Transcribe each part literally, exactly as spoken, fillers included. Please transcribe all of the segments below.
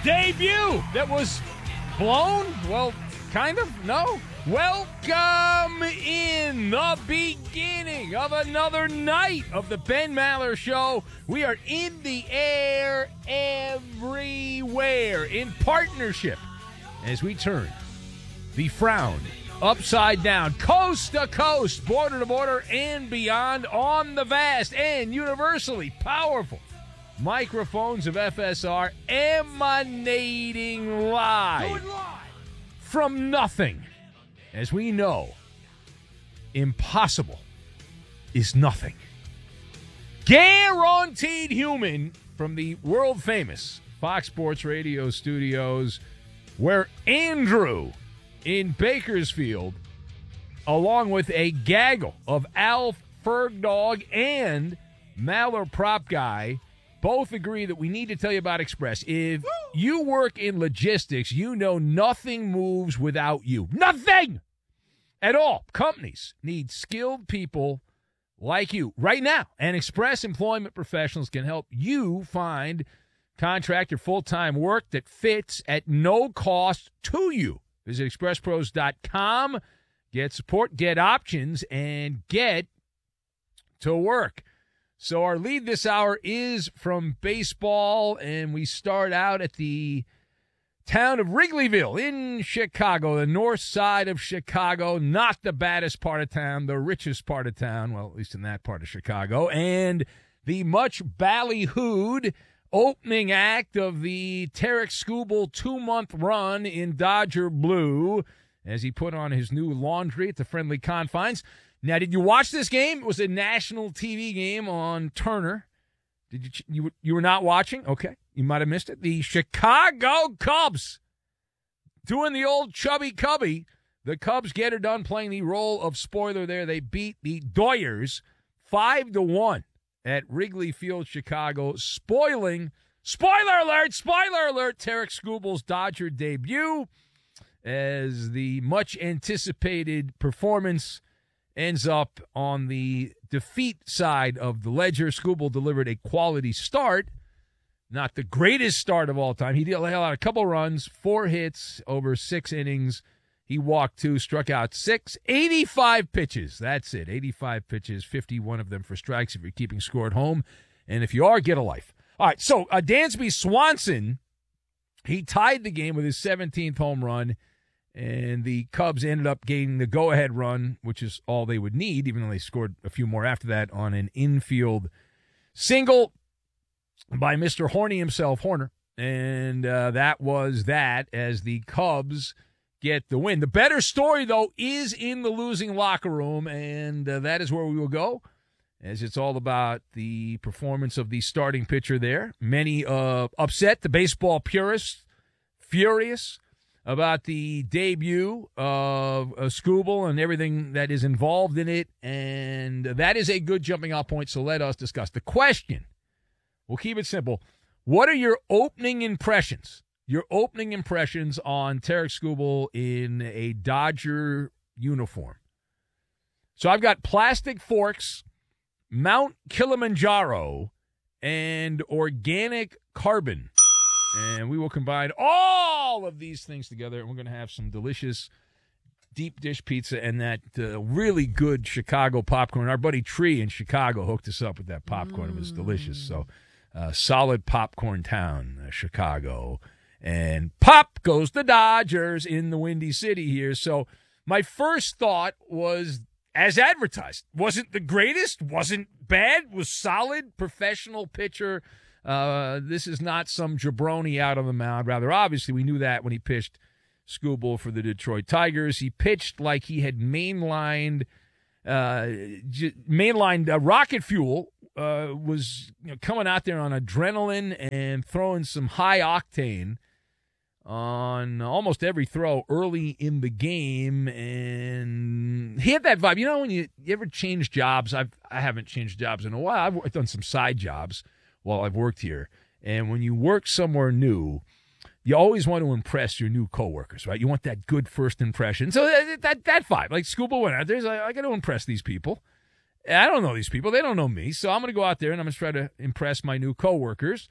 debut that was blown? Well, kind of, no? Welcome in the beginning of another night of the Ben Maller Show. We are in the air everywhere in partnership as we turn the frown upside down, coast to coast, border to border, and beyond on the vast and universally powerful microphones of F S R, emanating live from nothing. As we know, impossible is nothing. Guaranteed human from the world-famous Fox Sports Radio studios, where Andrew in Bakersfield, along with a gaggle of Al Fergdog and Maller Prop Guy, both agree that we need to tell you about Express. If Woo! you work in logistics, you know nothing moves without you. Nothing! At all. Companies need skilled people like you right now. And Express Employment Professionals can help you find contract or full-time work that fits at no cost to you. Visit express pros dot com, get support, get options, and get to work. So our lead this hour is from baseball, and we start out at the town of Wrigleyville in Chicago, the north side of Chicago, not the baddest part of town, the richest part of town, well, at least in that part of Chicago, and the much ballyhooed opening act of the Tarik Skubal two-month run in Dodger blue as he put on his new laundry at the friendly confines. Now, did you watch this game? It was a national T V game on Turner. Did you you you were not watching? Okay. You might have missed it. The Chicago Cubs doing the old chubby cubby. The Cubs get her done playing the role of spoiler there. They beat the Doyers five to one at Wrigley Field, Chicago, spoiling, spoiler alert, spoiler alert, Tarik Skubal's Dodger debut as the much-anticipated performance ends up on the defeat side of the ledger. Skubal delivered a quality start. Not the greatest start of all time. He did out a couple runs, four hits over six innings. He walked two, struck out six, eighty-five pitches. That's it, eighty-five pitches, fifty-one of them for strikes if you're keeping score at home. And if you are, get a life. All right, so uh, Dansby Swanson, he tied the game with his seventeenth home run, and the Cubs ended up getting the go-ahead run, which is all they would need, even though they scored a few more after that on an infield single by Mister Horny himself, Horner. And uh, that was that as the Cubs get the win. The better story, though, is in the losing locker room, and uh, that is where we will go, as it's all about the performance of the starting pitcher there. Many uh, upset, the baseball purists, furious about the debut of uh, Skubal and everything that is involved in it, and that is a good jumping-off point, so let us discuss. The question, we'll keep it simple. What are your opening impressions? Your opening impressions on Tarik Skubal in a Dodger uniform. So I've got plastic forks, Mount Kilimanjaro, and organic carbon. And we will combine all of these things together, and we're going to have some delicious deep dish pizza and that uh, really good Chicago popcorn. Our buddy Tree in Chicago hooked us up with that popcorn. Mm. It was delicious. So uh, solid popcorn town, uh, Chicago. And pop goes the Dodgers in the Windy City here. So my first thought was, as advertised, wasn't the greatest, wasn't bad, was solid, professional pitcher. Uh, this is not some jabroni out on the mound. Rather, obviously, we knew that when he pitched Skubal for the Detroit Tigers. He pitched like he had mainlined, uh, j- mainlined uh, rocket fuel, uh, was you know, coming out there on adrenaline and throwing some high octane on almost every throw early in the game, and he had that vibe. You know, when you, you ever change jobs, I've, I haven't changed jobs in a while. I've done some side jobs while I've worked here, and when you work somewhere new, you always want to impress your new coworkers, right? You want that good first impression. So that that, that vibe, like Skubal went out there, like, I got to impress these people. I don't know these people. They don't know me, so I'm going to go out there, and I'm going to try to impress my new coworkers.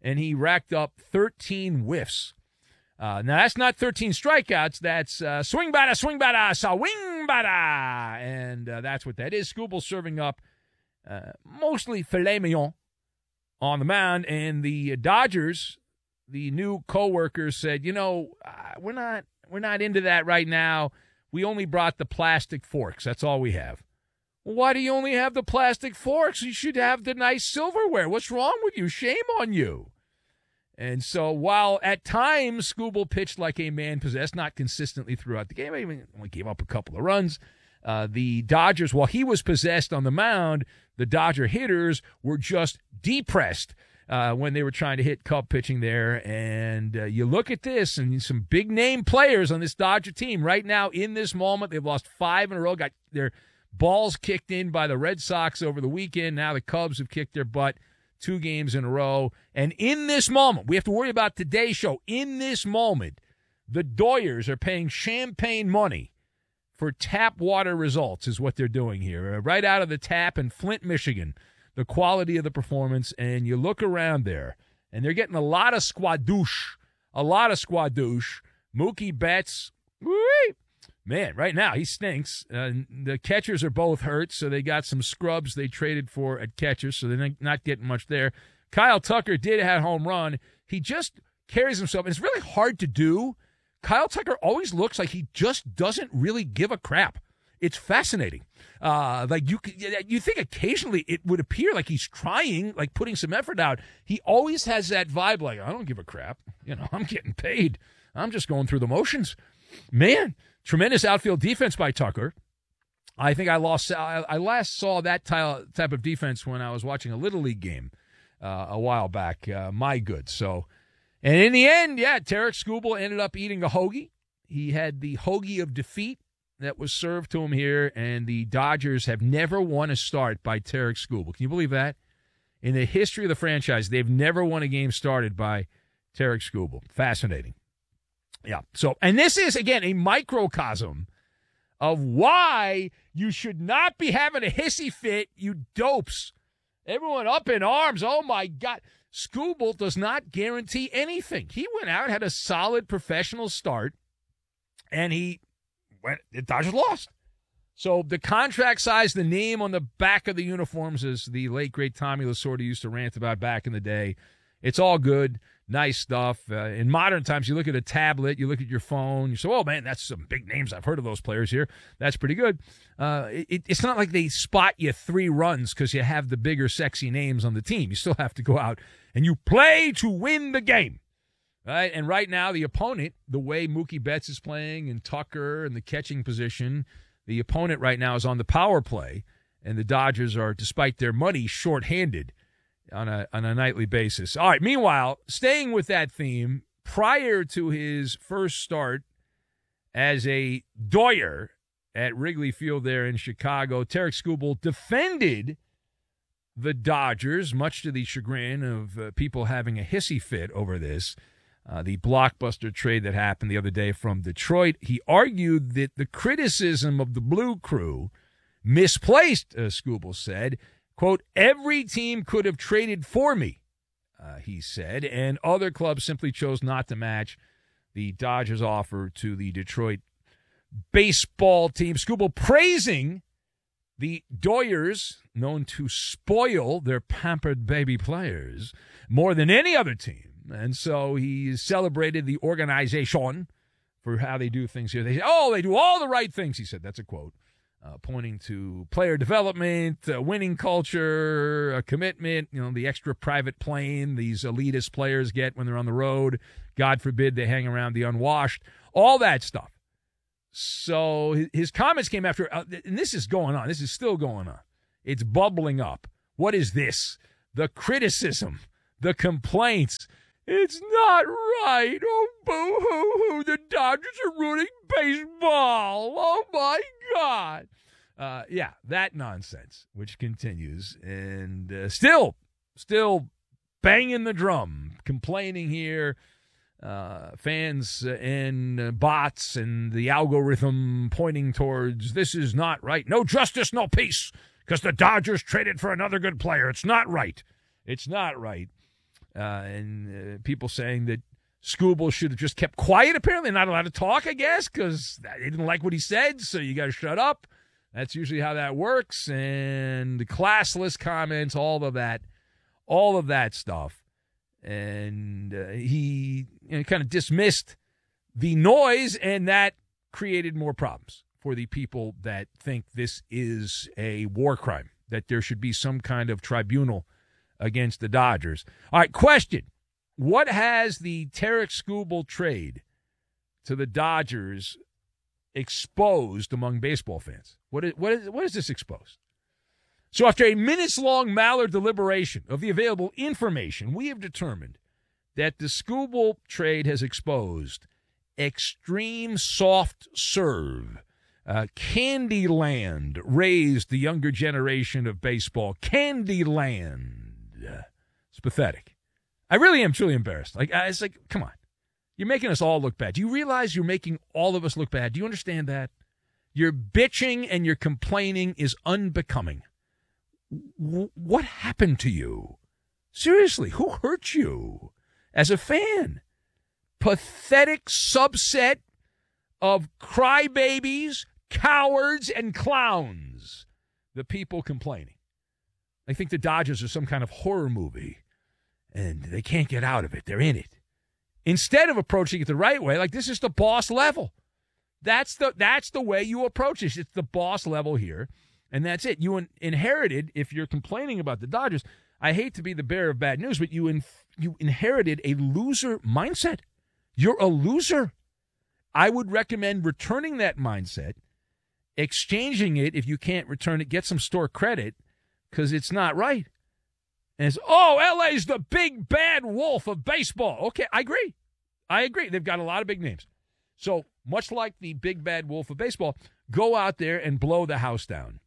and he racked up thirteen whiffs. Uh, now, that's not thirteen strikeouts. That's uh, swing batter, swing batter, swing batter. And uh, that's what that is. Skubal serving up uh, mostly filet mignon on the mound. And the Dodgers, the new co-workers said, you know, uh, we're not we're not into that right now. We only brought the plastic forks. That's all we have. Well, why do you only have the plastic forks? You should have the nice silverware. What's wrong with you? Shame on you. And so while at times Skubal pitched like a man possessed, not consistently throughout the game, I even only gave up a couple of runs, uh, the Dodgers, while he was possessed on the mound, the Dodger hitters were just depressed uh, when they were trying to hit Cub pitching there. And uh, you look at this, and some big-name players on this Dodger team right now in this moment. They've lost five in a row, got their balls kicked in by the Red Sox over the weekend. Now the Cubs have kicked their butt two games in a row. And in this moment, we have to worry about today's show. In this moment, the Doyers are paying champagne money for tap water results is what they're doing here. Right out of the tap in Flint, Michigan, the quality of the performance. And you look around there, and they're getting a lot of squadouche, a lot of squadouche. Mookie Betts, whoo, man, right now he stinks. Uh, the catchers are both hurt, so they got some scrubs they traded for at catchers, so they're not getting much there. Kyle Tucker did have a home run. He just carries himself, and it's really hard to do. Kyle Tucker always looks like he just doesn't really give a crap. It's fascinating. Uh, like you, you think occasionally it would appear like he's trying, like putting some effort out. He always has that vibe, like I don't give a crap. You know, I'm getting paid. I'm just going through the motions. Man, tremendous outfield defense by Tucker. I think I lost. I last saw that type of defense when I was watching a Little League game uh, a while back. Uh, my good. So. And in the end, yeah, Tarik Skubal ended up eating a hoagie. He had the hoagie of defeat that was served to him here, and the Dodgers have never won a start by Tarik Skubal. Can you believe that? In the history of the franchise, they've never won a game started by Tarik Skubal. Fascinating. Yeah. So, and this is, again, a microcosm of why you should not be having a hissy fit, you dopes. Everyone up in arms. Oh, my God. Skubal does not guarantee anything. He went out, had a solid professional start, and he went, the Dodgers lost. So the contract size, the name on the back of the uniforms, as the late, great Tommy Lasorda used to rant about back in the day. It's all good, nice stuff. Uh, in modern times, you look at a tablet, you look at your phone, you say, oh, man, that's some big names. I've heard of those players here. That's pretty good. Uh, it, it's not like they spot you three runs because you have the bigger, sexy names on the team. You still have to go out and you play to win the game. Right? And right now, the opponent, the way Mookie Betts is playing and Tucker and the catching position, the opponent right now is on the power play, and the Dodgers are, despite their money, shorthanded on a on a nightly basis. All right, meanwhile, staying with that theme, prior to his first start as a Doyer at Wrigley Field there in Chicago, Tarik Skubal defended the Dodgers, much to the chagrin of uh, people having a hissy fit over this. Uh, the blockbuster trade that happened the other day from Detroit. He argued that the criticism of the Blue Crew misplaced, uh, Skubal said. Quote, every team could have traded for me, uh, he said, and other clubs simply chose not to match the Dodgers' offer to the Detroit baseball team. Skubal praising the Doyers, known to spoil their pampered baby players more than any other team. And so he celebrated the organization for how they do things here. They say, oh, they do all the right things, he said. That's a quote. Uh, pointing to player development, uh, winning culture, a commitment, you know, the extra private plane these elitist players get when they're on the road. God forbid they hang around the unwashed, all that stuff. So his comments came after, uh, and this is going on. This is still going on. It's bubbling up. What is this? The criticism, the complaints. It's not right. Oh, boo-hoo-hoo. The Dodgers are ruining baseball. Oh, my God. Uh, yeah, that nonsense, which continues. And uh, still, still banging the drum, complaining here. Uh, fans and uh, bots and the algorithm pointing towards this is not right. No justice, no peace, because the Dodgers traded for another good player. It's not right. It's not right. uh, and uh, people saying that Skubal should have just kept quiet, apparently, not allowed to talk, I guess, because they didn't like what he said, so you got to shut up. That's usually how that works. And the classless comments, all of that, all of that stuff. And uh, he you know, kind of dismissed the noise, and that created more problems for the people that think this is a war crime, that there should be some kind of tribunal against the Dodgers. All right, question. What has the Tarik Skubal trade to the Dodgers exposed among baseball fans? What is, what is, what is this exposed? So after a minutes-long Mallard deliberation of the available information, we have determined that the Skubal trade has exposed extreme soft serve. Uh, Candyland raised the younger generation of baseball. Candyland. It's pathetic. I really am truly embarrassed. Like, it's like, come on. You're making us all look bad. Do you realize you're making all of us look bad? Do you understand that? Your bitching and your complaining is unbecoming. W- what happened to you? Seriously, who hurt you as a fan? Pathetic subset of crybabies, cowards, and clowns. The people complaining. They think the Dodgers are some kind of horror movie, and they can't get out of it. They're in it. Instead of approaching it the right way, like this is the boss level. That's the that's the way you approach this. It's the boss level here, and that's it. You in, inherited, if you're complaining about the Dodgers, I hate to be the bearer of bad news, but you in, you inherited a loser mindset. You're a loser. I would recommend returning that mindset, exchanging it if you can't return it, get some store credit, because it's not right. And it's, oh, L A's the big bad wolf of baseball. Okay, I agree. I agree. They've got a lot of big names. So much like the big bad wolf of baseball, go out there and blow the house down.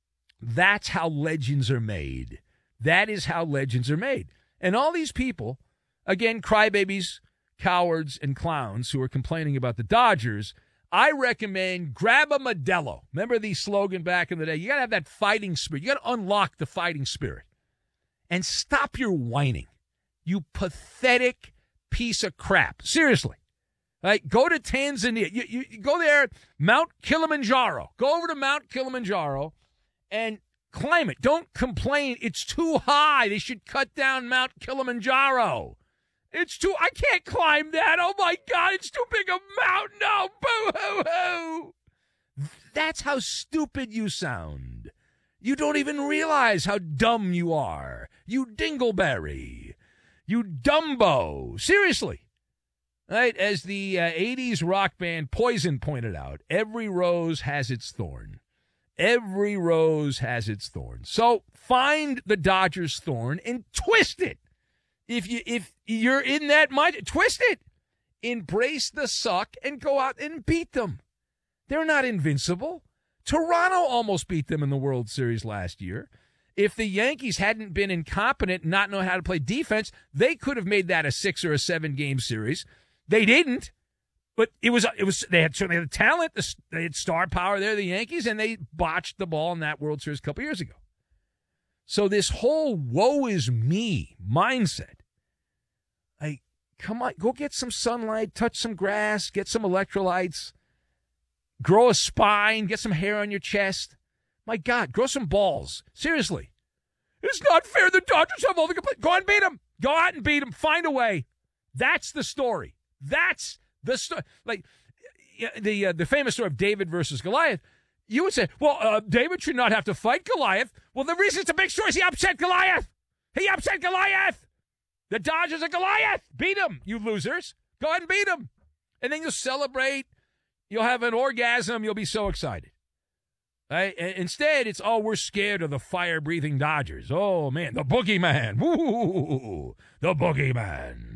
That's how legends are made. That is how legends are made. And all these people, again, crybabies, cowards, and clowns who are complaining about the Dodgers, I recommend grab a Modelo. Remember the slogan back in the day? You got to have that fighting spirit. You got to unlock the fighting spirit. And stop your whining, you pathetic piece of crap. Seriously. Like, go to Tanzania. You, you, you go there, Mount Kilimanjaro. Go over to Mount Kilimanjaro and climb it. Don't complain. It's too high. They should cut down Mount Kilimanjaro. It's too, I can't climb that. Oh, my God, it's too big a mountain. No, boo-hoo-hoo. That's how stupid you sound. You don't even realize how dumb you are. You dingleberry. You Dumbo. Seriously. Right? As the uh, eighties rock band Poison pointed out, every rose has its thorn. Every rose has its thorn. So find the Dodgers' thorn and twist it. If, you, if you're in that mind, twist it. Embrace the suck and go out and beat them. They're not invincible. Toronto almost beat them in the World Series last year. If the Yankees hadn't been incompetent and not know how to play defense, they could have made that a six or a seven game series. They didn't, but it was it was they had certainly had the talent, they had star power there, the Yankees, and they botched the ball in that World Series a couple years ago. So this whole woe is me mindset, like, come on, go get some sunlight, touch some grass, get some electrolytes. Grow a spine, get some hair on your chest. My God, grow some balls. Seriously. It's not fair. The Dodgers have all the complaints. Go out and beat them. Go out and beat them. Find a way. That's the story. That's the story. Like the uh, the famous story of David versus Goliath. You would say, well, uh, David should not have to fight Goliath. Well, the reason it's a big story is he upset Goliath. He upset Goliath. The Dodgers are Goliath. Beat him, you losers. Go ahead and beat him. And then you'll celebrate. You'll have an orgasm. You'll be so excited. Right? Instead, it's, oh, we're scared of the fire-breathing Dodgers. Oh, man, the boogeyman. Woo, the boogeyman.